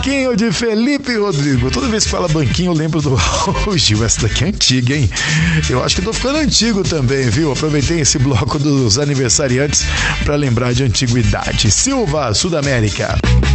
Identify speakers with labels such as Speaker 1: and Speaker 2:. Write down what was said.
Speaker 1: Banquinho de Felipe Rodrigo. Toda vez que fala banquinho eu lembro do Raul Gil. Essa daqui é antiga, hein? Eu acho que tô ficando antigo também, viu? Aproveitei esse bloco dos aniversariantes para lembrar de antiguidade. Silva, Sudamérica.